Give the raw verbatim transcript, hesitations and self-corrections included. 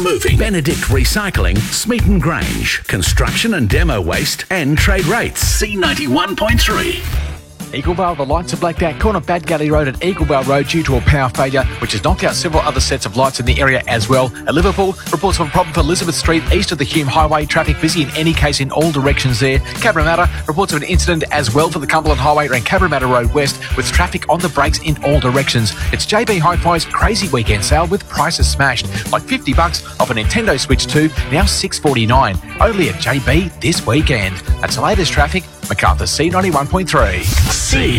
Moving. Benedict Recycling, Smeaton Grange. Construction and demo waste and trade rates. C ninety-one point three. Eaglevale, the lights are blacked out. Corner Bad Galley Road at Eaglevale Road due to a power failure, which has knocked out several other sets of lights in the area as well. At Liverpool, reports of a problem for Elizabeth Street east of the Hume Highway. Traffic busy in any case in all directions there. Cabramatta, reports of an incident as well for the Cumberland Highway around Cabramatta Road West with traffic on the brakes in all directions. It's J B Hi-Fi's crazy weekend sale with prices smashed. Like fifty bucks off a Nintendo Switch two, now six forty-nine. Only at J B this weekend. That's the latest traffic. Macarthur C ninety-one point three. C